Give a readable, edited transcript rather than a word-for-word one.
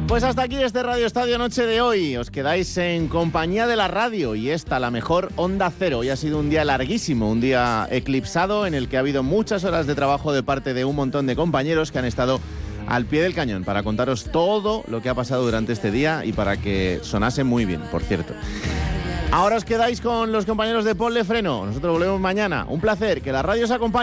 Pues hasta aquí este Radio Estadio Noche de hoy. Os quedáis en compañía de la radio y esta, la mejor Onda Cero. Hoy ha sido un día larguísimo, un día eclipsado en el que ha habido muchas horas de trabajo de parte de un montón de compañeros que han estado al pie del cañón para contaros todo lo que ha pasado durante este día y para que sonase muy bien, por cierto. Ahora os quedáis con los compañeros de Ponle Freno. Nosotros volvemos mañana. Un placer, que la radio os acompañe.